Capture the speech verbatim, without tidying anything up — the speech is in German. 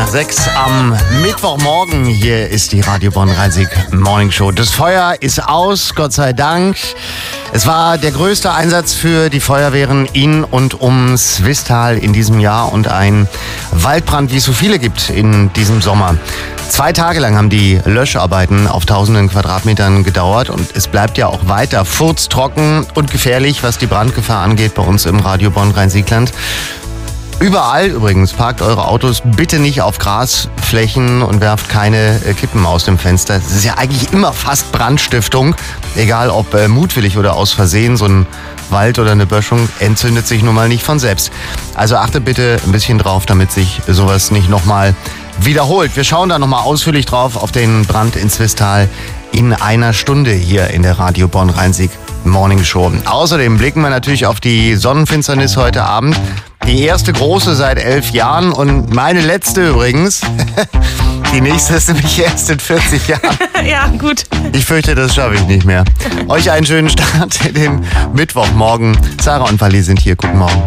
nach sechs am Mittwochmorgen. Hier ist die Radio Bonn Rhein-Sieg Morning Show. Das Feuer ist aus, Gott sei Dank. Es war der größte Einsatz für die Feuerwehren in und um Swisttal in diesem Jahr und ein Waldbrand, wie es so viele gibt in diesem Sommer. Zwei Tage lang haben die Löscharbeiten auf tausenden Quadratmetern gedauert und es bleibt ja auch weiter furztrocken und gefährlich, was die Brandgefahr angeht bei uns im Radio Bonn Rhein-Siegland. Überall übrigens, parkt eure Autos bitte nicht auf Grasflächen und werft keine äh, Kippen aus dem Fenster. Das ist ja eigentlich immer fast Brandstiftung, egal ob äh, mutwillig oder aus Versehen. So ein Wald oder eine Böschung entzündet sich nun mal nicht von selbst. Also achtet bitte ein bisschen drauf, damit sich sowas nicht nochmal wiederholt. Wir schauen da nochmal ausführlich drauf auf den Brand in Swisttal in einer Stunde hier in der Radio Bonn Rhein-Sieg Morning Show. Außerdem blicken wir natürlich auf die Sonnenfinsternis heute Abend. Die erste große seit elf Jahren und meine letzte übrigens. Die nächste ist nämlich erst in vierzig Jahren. Ja, gut. Ich fürchte, das schaffe ich nicht mehr. Euch einen schönen Start in den Mittwochmorgen. Sarah und Wally sind hier. Guten Morgen.